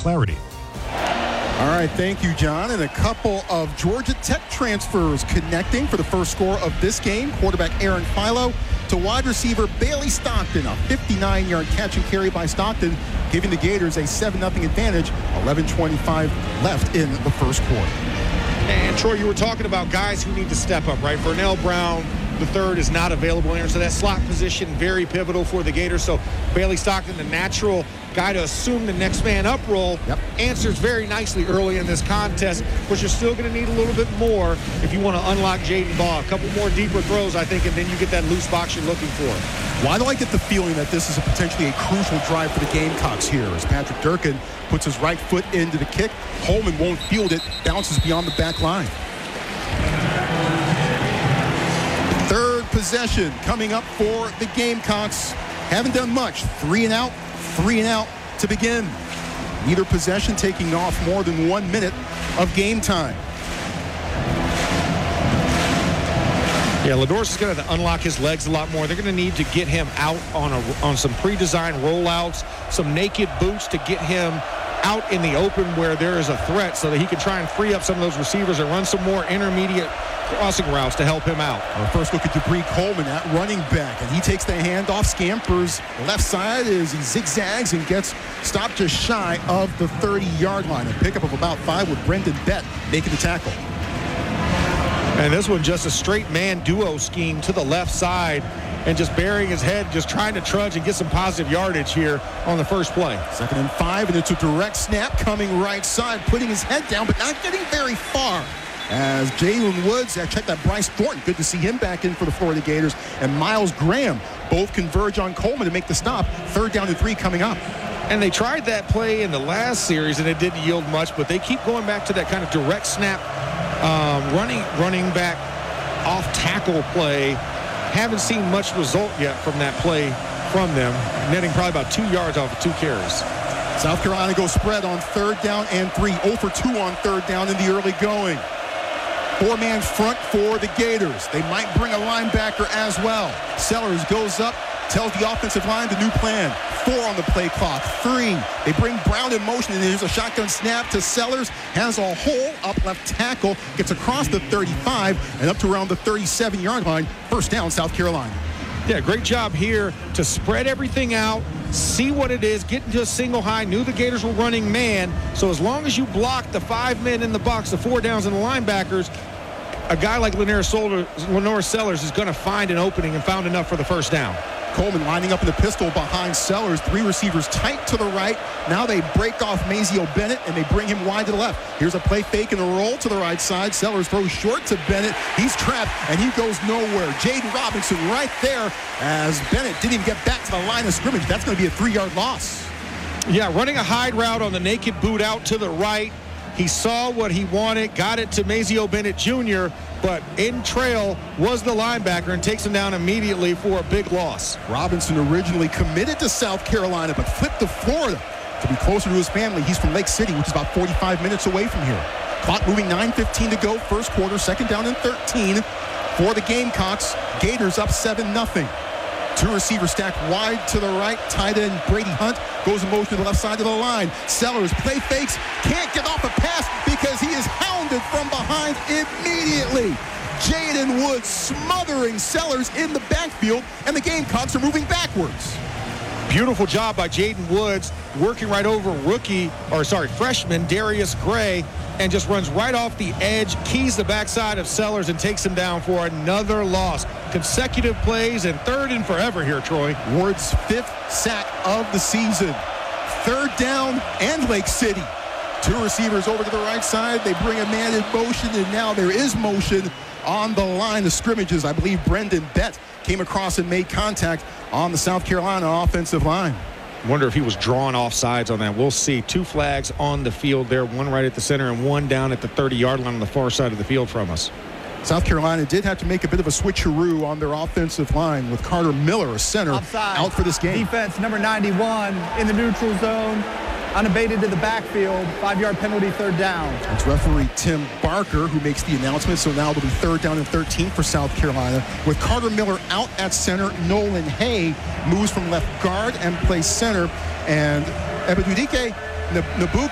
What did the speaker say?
clarity. All right, thank you, John. And a couple of Georgia Tech transfers connecting for the first score of this game. Quarterback Aaron Philo to wide receiver Bailey Stockton. A 59-yard catch and carry by Stockton, giving the Gators a 7-0 advantage. 11:25 left in the first quarter. And Troy, you were talking about guys who need to step up, right? Vernell Brown, the third, is not available here. So that slot position, very pivotal for the Gators. So Bailey Stockton, the natural guy to assume the next man up role, answers very nicely early in this contest, but you're still going to need a little bit more if you want to unlock Jaden Baugh. A couple more deeper throws, I think, and then you get that loose box you're looking for. Why do I get the feeling that this is potentially a crucial drive for the Gamecocks here as Patrick Durkin puts his right foot into the kick. Holman won't field it, bounces beyond the back line. Third possession coming up for the Gamecocks. Haven't done much. 3 and out to begin. Neither possession taking off more than 1 minute of game time. Yeah, LaDorce is going to unlock his legs a lot more. They're going to need to get him out on some pre-designed rollouts, some naked boots to get him out in the open where there is a threat so that he can try and free up some of those receivers and run some more intermediate crossing routes to help him out. Our first look at Dupree Coleman at running back, and he takes the handoff, scampers left side as he zigzags and gets stopped just shy of the 30-yard line. A pickup of about 5 with Brendan Bett making the tackle. And this one just a straight man duo scheme to the left side and just burying his head, just trying to trudge and get some positive yardage here on the first play. 2nd and 5, and it's a direct snap coming right side, putting his head down, but not getting very far. As Jalen Woods, check that Bryce Thornton, good to see him back in for the Florida Gators, and Miles Graham both converge on Coleman to make the stop. 3rd down and 3 coming up. And they tried that play in the last series, and it didn't yield much, but they keep going back to that kind of direct snap, running back off tackle play. Haven't seen much result yet from that play from them, netting probably about 2 yards off of 2 carries. South Carolina goes spread on 3rd down and 3. 0 for 2 on 3rd down in the early going. 4-man front for the Gators. They might bring a linebacker as well. Sellers goes up, tells the offensive line the new plan. 4 on the play clock. 3. They bring Brown in motion, and there's a shotgun snap to Sellers. Has a hole up left tackle. Gets across the 35 and up to around the 37-yard line. 1st down, South Carolina. Yeah, great job here to spread everything out, see what it is, get into a single high. Knew the Gators were running man, so as long as you block the 5 men in the box, the 4 downs and the linebackers, a guy like Lenore Sellers is going to find an opening and found enough for the 1st down. Coleman lining up in the pistol behind Sellers. 3 receivers tight to the right. Now they break off Mazio Bennett, and they bring him wide to the left. Here's a play fake and a roll to the right side. Sellers throws short to Bennett. He's trapped, and he goes nowhere. Jaden Robinson right there as Bennett didn't even get back to the line of scrimmage. That's going to be a 3-yard loss. Yeah, running a hide route on the naked boot out to the right. He saw what he wanted, got it to Mazio Bennett Jr., but in trail was the linebacker and takes him down immediately for a big loss. Robinson originally committed to South Carolina, but flipped to Florida to be closer to his family. He's from Lake City, which is about 45 minutes away from here. Clock moving, 9:15 to go, first quarter, 2nd down and 13 for the Gamecocks. Gators up 7-0. 2 receivers stacked wide to the right. Tight end Brady Hunt goes in motion to the left side of the line. Sellers play fakes, can't get off a pass because he is hounded from behind immediately. Jaden Woods smothering Sellers in the backfield, and the Gamecocks are moving backwards. Beautiful job by Jaden Woods, working right over freshman Darius Gray, and just runs right off the edge, keys the backside of Sellers, and takes him down for another loss. Consecutive plays and 3rd and forever here, Troy. Ward's 5th sack of the season. 3rd down and Lake City. 2 receivers over to the right side. They bring a man in motion, and now there is motion on the line of scrimmages. I believe Brendan Bett came across and made contact on the South Carolina offensive line. Wonder if he was drawn off sides on that. We'll see. 2 flags on the field there, 1 right at the center and 1 down at the 30-yard line on the far side of the field from us. South Carolina did have to make a bit of a switcheroo on their offensive line with Carter Miller, a center, Offside. out for this game. Defense number 91 in the neutral zone. Unabated to the backfield. 5-yard penalty, 3rd down. It's referee Tim Barker who makes the announcement. So now it'll be 3rd down and 13 for South Carolina. With Carter Miller out at center, Nolan Hay moves from left guard and plays center. And Ebedudike Nabuka